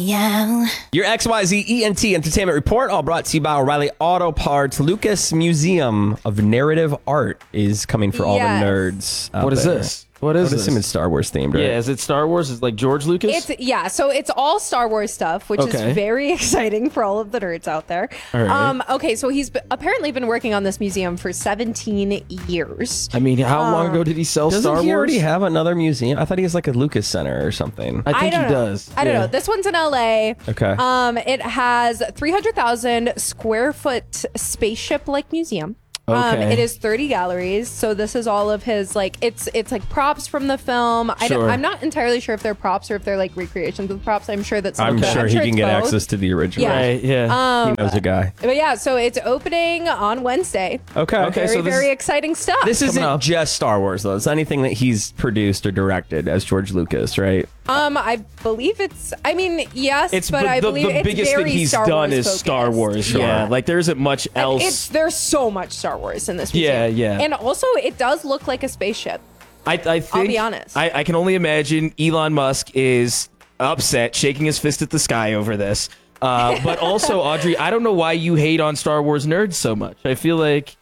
Yeah. Your XYZ ENT Entertainment Report, all brought to you by O'Reilly Auto Parts. Lucas Museum of Narrative Art is coming for all the nerds. What is this? What is this? I assume it's Star Wars themed, right? Yeah, is it Star Wars? Is it like George Lucas? So it's all Star Wars stuff, which is very exciting for all of the nerds out there. All right. Okay, so he's apparently been working on this museum for 17 years. I mean, how long ago did he sell Doesn't Star Wars? he already have another museum? I thought he has like a Lucas Center or something. I think he does. I don't know. This one's in LA. Okay. It has 300,000 square foot spaceship-like museum. Okay. It is 30 galleries, so this is all of his it's like props from the film. Sure. I'm not entirely sure if they're props or if they're like recreations of props. I'm sure that I'm sure he can it's get both. access to the original. Yeah. Right, yeah. He knows a guy. But yeah, so it's opening on Wednesday. Okay. Very exciting stuff. This isn't up. just Star Wars, though. It's anything that he's produced or directed as George Lucas, right? I believe it's. I mean, yes, but I believe the it's biggest very thing he's Star done Wars is focused. Star Wars. Yeah, like there isn't much else. There's so much Star Wars in this museum. Yeah. And also, it does look like a spaceship. I think, I'll be honest. I can only imagine Elon Musk is upset, shaking his fist at the sky over this. But also, Audrey, I don't know why you hate on Star Wars nerds so much. I feel like,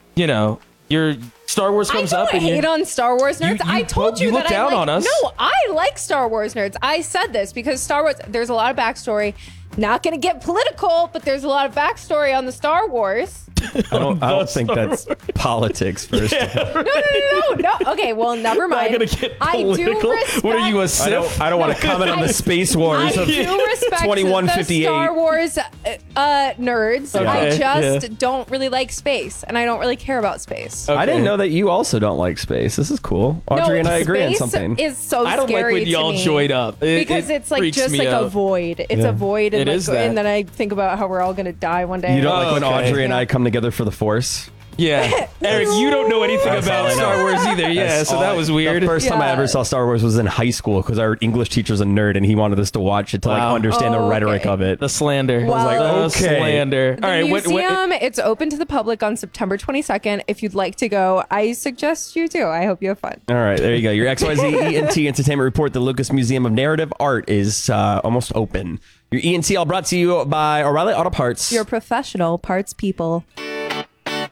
your Star Wars comes I up don't and hate on Star Wars nerds. I told you look that down I like, on us. No, I like Star Wars nerds. I said this because Star Wars, there's a lot of backstory. Not going to get political, but there's a lot of backstory on the Star Wars. I don't think that's politics first. No. Okay, well, never mind. Not gonna get I do political. respect. What are you, a Sith? I don't want to comment on the space wars I of do respect 2158. the Star Wars nerds. Okay, I just yeah. don't really like space, and I don't really care about space. I didn't know that you also don't like space. This is cool. Audrey and I agree on space something. is so I don't like scary when to y'all me join up. because it's like freaks just me like a out. void. It's a void, and, It like, is that. and then I think about how we're all gonna die one day. You don't like when okay. Audrey and I come together for the Force? Yeah. Eric, you don't know anything That's all about I know. Star Wars either. Yeah, That's so all that was weird. The first time I Yeah. ever saw Star Wars was in high school because our English teacher's a nerd and he wanted us to watch it to like Wow. understand the Oh, rhetoric okay. of it. The slander. Well, The okay. slander. The All right, museum, it's open to the public on September 22nd. If you'd like to go, I suggest you do. I hope you have fun. All right, there you go. Your XYZ ENT Entertainment Report. The Lucas Museum of Narrative Art is almost open. Your ENT all brought to you by O'Reilly Auto Parts. Your professional parts people.